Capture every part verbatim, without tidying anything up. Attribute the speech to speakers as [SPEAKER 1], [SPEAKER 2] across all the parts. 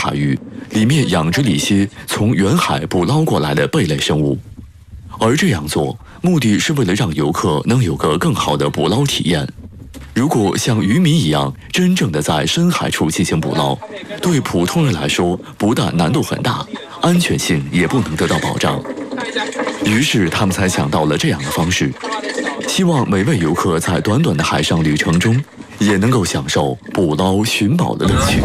[SPEAKER 1] 海域，里面养殖了一些从远海捕捞过来的贝类生物。而这样做，目的是为了让游客能有个更好的捕捞体验。如果像渔民一样真正的在深海处进行捕捞，对普通人来说不但难度很大，安全性也不能得到保障。于是他们才想到了这样的方式，希望每位游客在短短的海上旅程中，也能够享受捕捞寻宝的乐趣。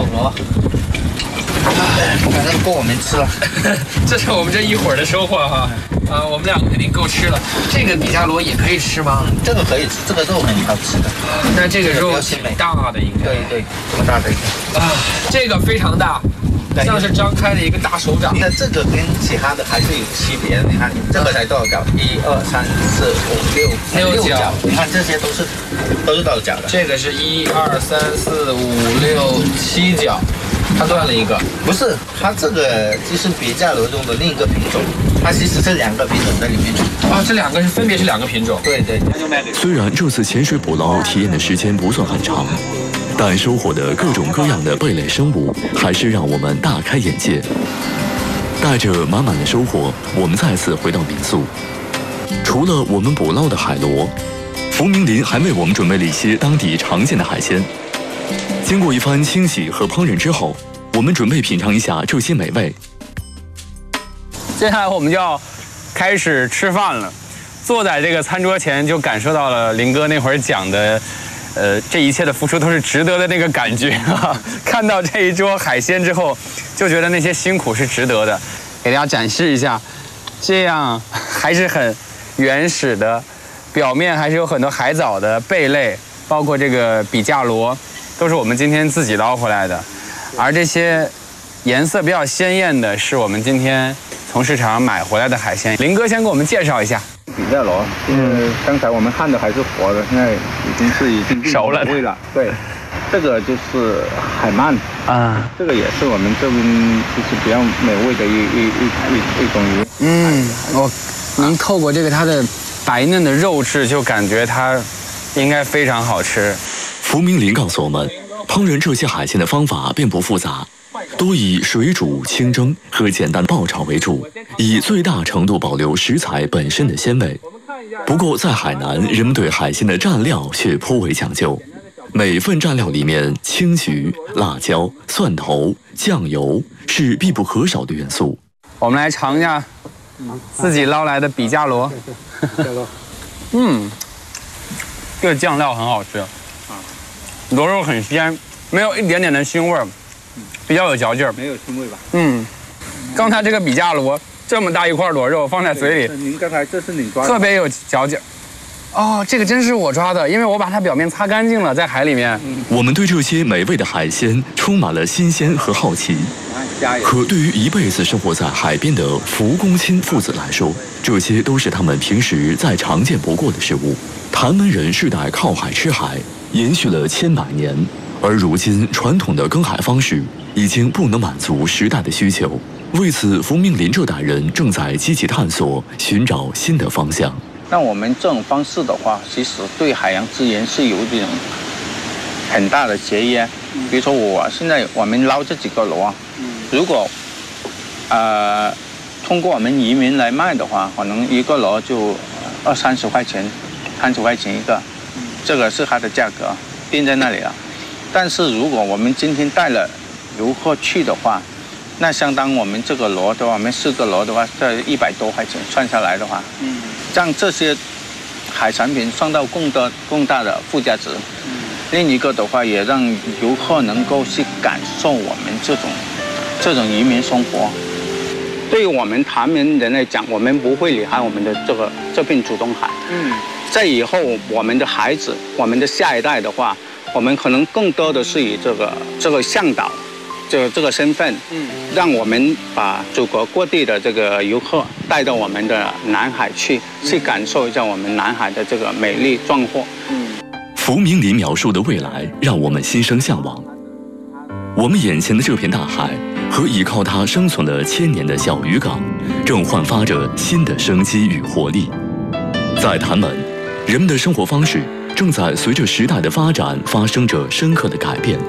[SPEAKER 2] 反正够我们吃了，
[SPEAKER 3] 这是我们这一会儿的收获哈。啊，我们俩肯定够挺了。这个比加罗也可以吃吗？
[SPEAKER 2] 这个可以吃，这个肉很好吃的。
[SPEAKER 3] 那这个肉挺大的，应该。
[SPEAKER 2] 对对，这么大的一个。
[SPEAKER 3] 啊，这个非常大，像是张开了一个大手掌。
[SPEAKER 2] 那这个跟其他的还是有区别的。你看，这个才多少角？一二三四五六六角。你看这些都是都是多少角的？
[SPEAKER 3] 这个是一二三四五六七角。它断了一个，
[SPEAKER 2] 不是，它这个就是比加罗中的另一个品种，它其实是两个品种在里面。
[SPEAKER 3] 啊，这两个是分别是两个品种。
[SPEAKER 2] 对对。
[SPEAKER 1] 虽然这次潜水捕捞体验的时间不算很长，但收获的各种各样的贝类生物还是让我们大开眼界。带着满满的收获，我们再次回到民宿。除了我们捕捞的海螺，福明林还为我们准备了一些当地常见的海鲜。经过一番清洗和烹饪之后，我们准备品尝一下这些美味。
[SPEAKER 4] 接下来我们就要开始吃饭了。坐在这个餐桌前，就感受到了林哥那会儿讲的，呃，这一切的付出都是值得的那个感觉啊！看到这一桌海鲜之后，就觉得那些辛苦是值得的。给大家展示一下，这样还是很原始的，表面还是有很多海藻的贝类，包括这个比加罗。都是我们今天自己捞回来的，而这些颜色比较鲜艳的是我们今天从市场买回来的海鲜。林哥先给我们介绍一下。
[SPEAKER 5] 比加罗，嗯，刚才我们看的还是活的，现在已经是已经
[SPEAKER 4] 熟了，
[SPEAKER 5] 味了。对，这个就是海鳗
[SPEAKER 4] 啊，
[SPEAKER 5] 这个也是我们这边就是比较美味的一一一一一种鱼。
[SPEAKER 4] 嗯，我能透过这个它的白嫩的肉质，就感觉它应该非常好吃。
[SPEAKER 1] 福明林告诉我们，烹饪这些海鲜的方法并不复杂，多以水煮、清蒸和简单爆炒为主，以最大程度保留食材本身的鲜味。不过在海南，人们对海鲜的蘸料却颇为讲究，每份蘸料里面青桔、辣椒、蒜头、酱油是必不可少的元素。
[SPEAKER 4] 我们来尝一下自己捞来的比加罗。嗯，这个酱料很好吃。螺肉很鲜，没有一点点的腥味儿，比较有嚼劲儿。
[SPEAKER 5] 没有腥味吧？
[SPEAKER 4] 嗯，刚才这个比加罗这么大一块螺肉放在嘴里，
[SPEAKER 5] 您刚才这是你抓的，
[SPEAKER 4] 特别有嚼劲。哦，这个真是我抓的，因为我把它表面擦干净了，在海里面。
[SPEAKER 1] 我们对这些美味的海鲜充满了新鲜和好奇。可对于一辈子生活在海边的福公亲父子来说，这些都是他们平时再常见不过的事物。谭门人世代靠海吃海，延续了千百年，而如今传统的耕海方式已经不能满足时代的需求。为此，福明林这代人正在积极探索，寻找新的方向。
[SPEAKER 2] 那我们这种方式的话，其实对海洋资源是有这种很大的节约。比如说，我现在我们捞这几个螺，如果呃通过我们渔民来卖的话，可能一个螺就二三十块钱，三十块钱一个。这个是它的价格定在那里了，但是如果我们今天带了游客去的话，那相当我们这个螺的话，我们四个螺的话，这一百多块钱算下来的话，嗯，让这些海产品创造更多更大的附加值。嗯，另一个的话，也让游客能够去感受我们这种这种渔民生活。对于我们谭门人来讲，我们不会离开我们的这个这片主动海。嗯。在以后，我们的孩子、我们的下一代的话，我们可能更多的是以这个这个向导，这个这个身份，嗯，让我们把祖国各地的这个游客带到我们的南海去，去感受一下我们南海的这个美丽壮阔。嗯，
[SPEAKER 1] 福明林描述的未来让我们心生向往。我们眼前的这片大海和依靠它生存了千年的小渔港，正焕发着新的生机与活力。在谭门，人们的生活方式正在随着时代的发展发生着深刻的改变。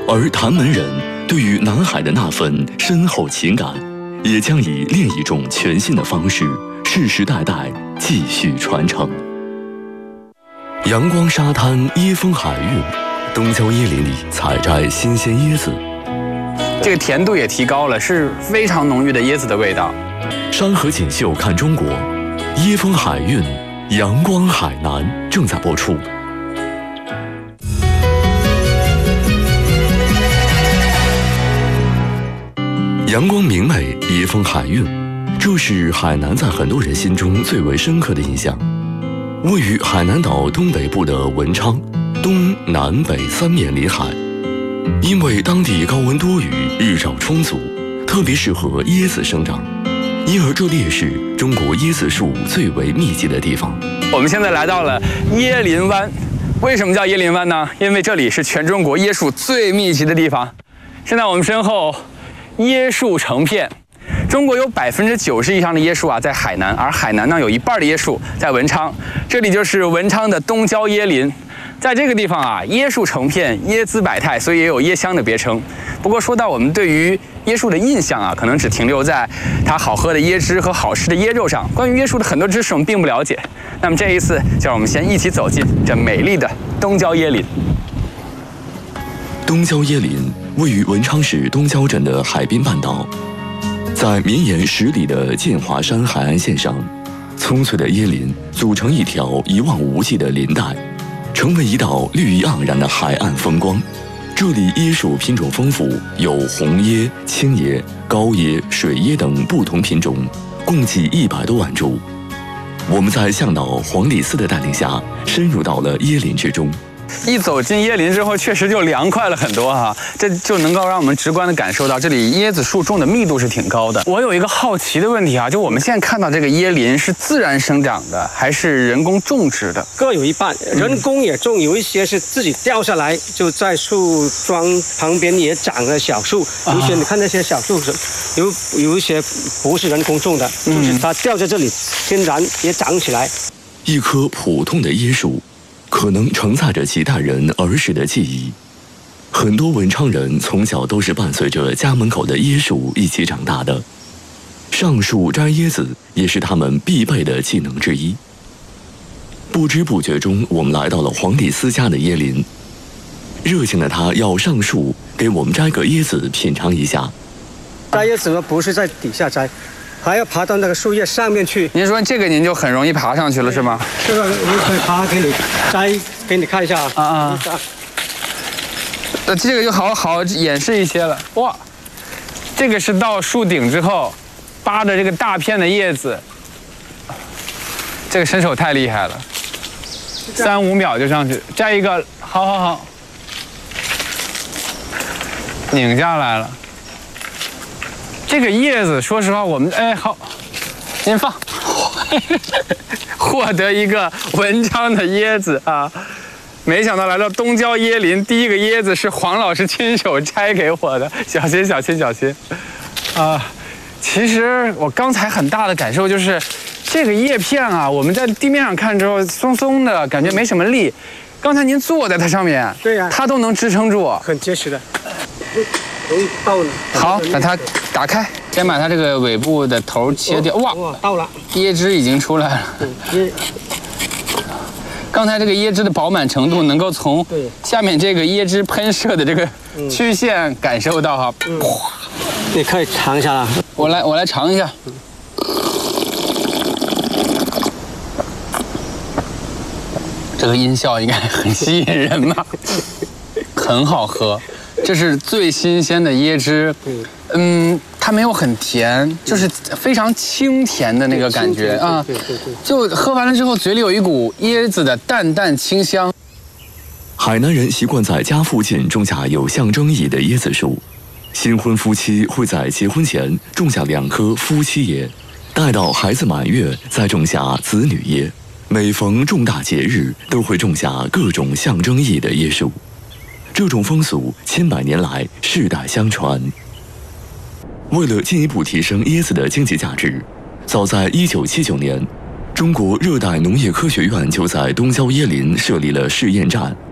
[SPEAKER 1] 而谭门人对于南海的那份深厚情感，也将以另一种全新的方式，世世代代继续传承。阳光沙滩，椰风海韵，东郊椰林里采摘新鲜椰子，
[SPEAKER 4] 这个甜度也提高了，是非常浓郁的椰子的味道。
[SPEAKER 1] 山河锦绣看中国，椰风海韵，阳光海南正在播出。阳光明媚，椰风海韵，这是海南在很多人心中最为深刻的印象。位于海南岛东北部的文昌，东南北三面临海，因为当地高温多雨，日照充足，特别适合椰子生长，因而这里也是中国椰子树最为密集的地方。
[SPEAKER 4] 我们现在来到了椰林湾，为什么叫椰林湾呢？因为这里是全中国椰树最密集的地方。现在我们身后椰树成片，中国有百分之九十以上的椰树啊在海南，而海南呢有一半的椰树在文昌，这里就是文昌的东郊椰林。在这个地方啊，椰树成片，椰姿百态，所以也有椰乡的别称。不过说到我们对于椰树的印象啊，可能只停留在它好喝的椰汁和好吃的椰肉上。关于椰树的很多知识我们并不了解。那么这一次，就让我们先一起走进这美丽的东郊椰林。
[SPEAKER 1] 东郊椰林位于文昌市东郊镇的海滨半岛，在绵延十里的建华山海岸线上，葱翠的椰林组成一条一望无际的林带，成为一道绿意盎然的海岸风光。这里椰树品种丰富，有红椰、青椰、高椰、水椰等不同品种，共计一百多万株。我们在向导黄丽丝的带领下，深入到了椰林之中。
[SPEAKER 4] 一走进椰林之后，确实就凉快了很多哈、啊，这就能够让我们直观地感受到这里椰子树种的密度是挺高的。我有一个好奇的问题啊，就我们现在看到这个椰林是自然生长的，还是人工种植的？
[SPEAKER 6] 各有一半，人工也种，有一些是自己掉下来，就在树桩旁边也长了小树。有些你看那些小树，有有一些不是人工种的，就是它掉在这里，天然也长起来。
[SPEAKER 1] 一棵普通的椰树，可能承载着几代人儿时的记忆。很多文昌人从小都是伴随着家门口的椰树一起长大的，上树摘椰子也是他们必备的技能之一。不知不觉中，我们来到了黄丽丝家的椰林。热情的他要上树给我们摘个椰子品尝一下。
[SPEAKER 6] 摘椰子呢，不是在底下摘，还要爬到那个树叶上面去。
[SPEAKER 4] 您说这个您就很容易爬上去了是吗？
[SPEAKER 6] 这个我可以爬给你摘，给你看一下啊。
[SPEAKER 4] 啊啊。呃，这个就好好演示一些了。哇，这个是到树顶之后，扒着这个大片的叶子，这个身手太厉害了，三五秒就上去摘一个，好好好，拧下来了。这个叶子，说实话，我们哎好，您放，获得一个文昌的椰子啊！没想到来到东郊椰林，第一个椰子是黄老师亲手摘给我的，小心小心小心！啊，其实我刚才很大的感受就是，这个叶片啊，我们在地面上看之后松松的，感觉没什么力。刚才您坐在它上面，
[SPEAKER 6] 对呀、啊，
[SPEAKER 4] 它都能支撑住，
[SPEAKER 6] 很结实的。容易爆呢。
[SPEAKER 4] 好，把它打开，先把它这个尾部的头切掉。哇，
[SPEAKER 6] 哇，到了，
[SPEAKER 4] 椰汁已经出来了。
[SPEAKER 6] 椰，
[SPEAKER 4] 刚才这个椰汁的饱满程度，能够从下面这个椰汁喷射的这个曲线感受到哈。
[SPEAKER 6] 嗯，你可以尝一下啦。
[SPEAKER 4] 我来，我来尝一下。这个音效应该很吸引人吧？很好喝。这是最新鲜的椰汁，嗯，它没有很甜，就是非常清甜的那个感觉啊。
[SPEAKER 6] 对对对，
[SPEAKER 4] 就喝完了之后，嘴里有一股椰子的淡淡清香。
[SPEAKER 1] 海南人习惯在家附近种下有象征意义的椰子树，新婚夫妻会在结婚前种下两棵夫妻椰，待到孩子满月再种下子女椰。每逢重大节日，都会种下各种象征意义的椰树。这种风俗千百年来世代相传。为了进一步提升椰子的经济价值，早在一九七九年，中国热带农业科学院就在东郊椰林设立了试验站。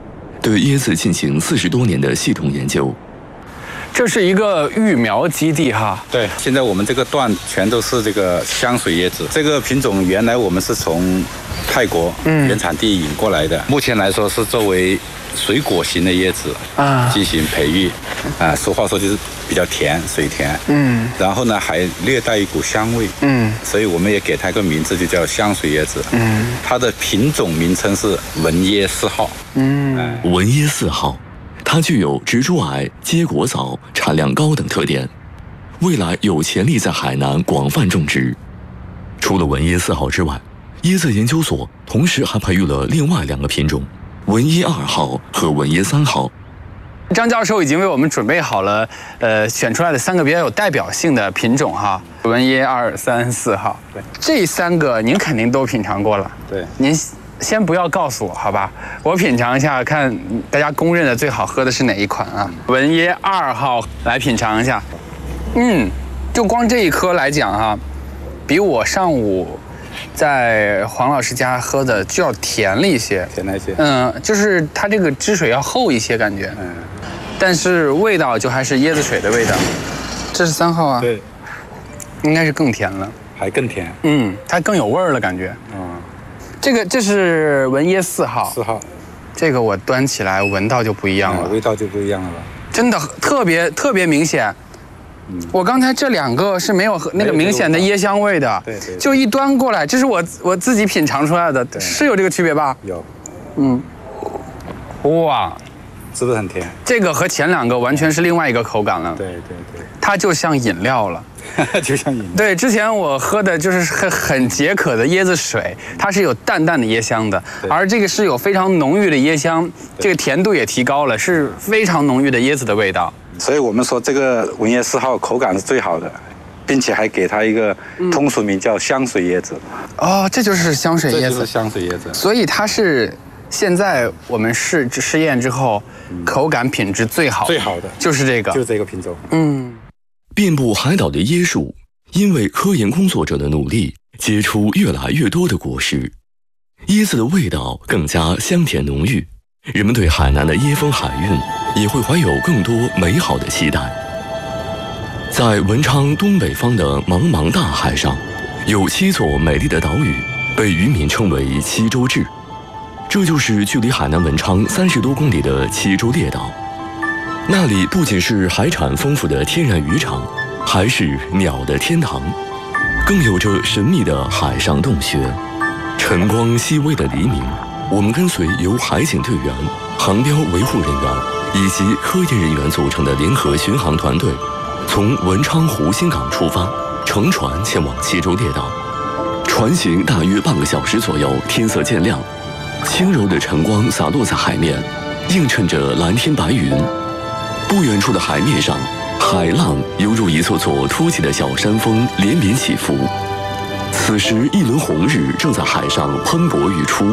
[SPEAKER 1] 对椰子进行四十多年的系统研究。
[SPEAKER 4] 这是一个育苗基地哈。
[SPEAKER 5] 对，现在我们这个段全都是这个香水椰子，这个品种原来我们是从泰国原产地引过来的，嗯、目前来说是作为水果型的椰子啊进行培育，啊，俗话说就是比较甜，水甜，嗯，然后呢还略带一股香味，嗯，所以我们也给它一个名字，就叫香水椰子，嗯，它的品种名称是文椰四号，
[SPEAKER 1] 嗯，哎、文椰四号。它具有植株矮、结果早、产量高等特点，未来有潜力在海南广泛种植。除了文椰四号之外，椰子研究所同时还培育了另外两个品种，文椰二号和文椰三号。
[SPEAKER 4] 张教授已经为我们准备好了，呃，选出来的三个比较有代表性的品种哈，文椰二、三、四号。对，这三个您肯定都品尝过了。
[SPEAKER 5] 对，
[SPEAKER 4] 您先不要告诉我，好吧？我品尝一下，看大家公认的最好喝的是哪一款啊？文椰二号，来品尝一下。嗯，就光这一颗来讲哈，比我上午在黄老师家喝的就要甜了一些，
[SPEAKER 5] 甜了一些。
[SPEAKER 4] 嗯，就是它这个汁水要厚一些，感觉。嗯。但是味道就还是椰子水的味道。这是三号啊？
[SPEAKER 5] 对。
[SPEAKER 4] 应该是更甜了。
[SPEAKER 5] 还更甜。
[SPEAKER 4] 嗯，它更有味儿了，感觉。嗯。这个这是文椰四号，
[SPEAKER 5] 四号，
[SPEAKER 4] 这个我端起来闻到就不一样了，
[SPEAKER 5] 嗯、味道就不一样了吧？
[SPEAKER 4] 真的特别特别明显。嗯、我刚才这两个是没有那个明显的椰香味的，
[SPEAKER 5] 对 对, 对，
[SPEAKER 4] 就一端过来，这是我我自己品尝出来的，是有这个区别吧？
[SPEAKER 5] 有，
[SPEAKER 4] 嗯，哇，
[SPEAKER 5] 是不是很甜？
[SPEAKER 4] 这个和前两个完全是另外一个口感了，
[SPEAKER 5] 对对对，
[SPEAKER 4] 它就像饮料了。
[SPEAKER 5] 就像饮料。
[SPEAKER 4] 对，之前我喝的就是很很解渴的椰子水，它是有淡淡的椰香的，而这个是有非常浓郁的椰香，这个甜度也提高了，是非常浓郁的椰子的味道。
[SPEAKER 5] 所以我们说这个文椰四号口感是最好的，并且还给它一个通俗名叫香水椰子。
[SPEAKER 4] 哦，这就是香水椰子。
[SPEAKER 5] 这就是香水椰子。
[SPEAKER 4] 所以它是现在我们试试验之后，口感品质最好
[SPEAKER 5] 最好的
[SPEAKER 4] 就是这个，
[SPEAKER 5] 就是这个品种。
[SPEAKER 4] 嗯。
[SPEAKER 1] 遍布海岛的椰树，因为科研工作者的努力，结出越来越多的果实，椰子的味道更加香甜浓郁，人们对海南的椰风海韵也会怀有更多美好的期待。在文昌东北方的茫茫大海上，有七座美丽的岛屿，被渔民称为七洲至，这就是距离海南文昌三十多公里的七洲列岛。那里不仅是海产丰富的天然渔场，还是鸟的天堂，更有着神秘的海上洞穴。晨光熹微的黎明，我们跟随由海警队员、航标维护人员以及科研人员组成的联合巡航团队，从文昌湖新港出发，乘船前往七洲列岛。船行大约半个小时左右，天色渐亮，轻柔的晨光洒落在海面，映衬着蓝天白云。不远处的海面上，海浪犹如一座座凸起的小山峰连绵起伏。此时，一轮红日正在海上喷薄欲出。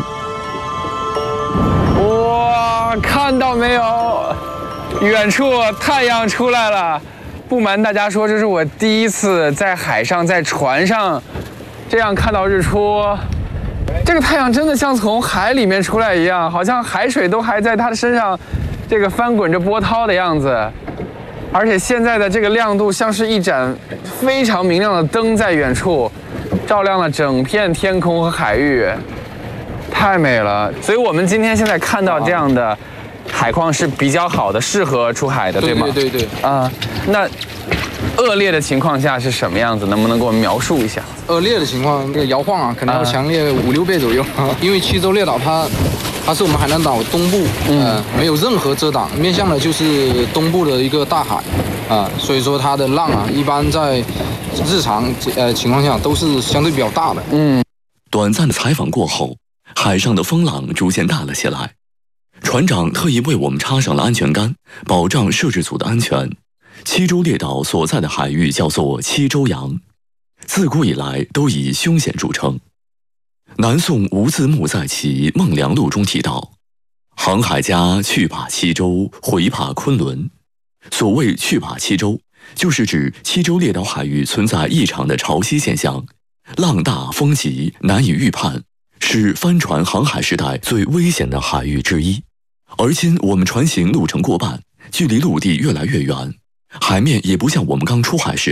[SPEAKER 4] 哇，看到没有？远处太阳出来了。不瞒大家说，这是我第一次在海上，在船上这样看到日出。这个太阳真的像从海里面出来一样，好像海水都还在它的身上。这个翻滚着波涛的样子，而且现在的这个亮度像是一盏非常明亮的灯，在远处照亮了整片天空和海域，太美了。所以我们今天现在看到这样的海况是比较好的，适合出海的，对吗？
[SPEAKER 3] 对对对。
[SPEAKER 4] 啊、呃，那恶劣的情况下是什么样子？能不能给我们描述一下？
[SPEAKER 3] 恶劣的情况，这个摇晃啊，可能要强烈五六倍左右，啊、因为七洲列岛它。它是我们海南岛东部，呃，没有任何遮挡，面向的就是东部的一个大海，啊、呃，所以说它的浪啊，一般在日常呃情况下都是相对比较大的。嗯，
[SPEAKER 1] 短暂的采访过后，海上的风浪逐渐大了起来，船长特意为我们插上了安全杆，保障摄制组的安全。七洲列岛所在的海域叫做七洲洋，自古以来都以凶险著称。南宋吴自牧在其《孟良录》中提到，航海家去把七洲，回怕昆仑。所谓去把七洲，就是指七洲列岛海域存在异常的潮汐现象，浪大风急，难以预判，是帆船航海时代最危险的海域之一。 而今我们船行路程过半，距离陆地越来越远，海面也不像我们刚出海时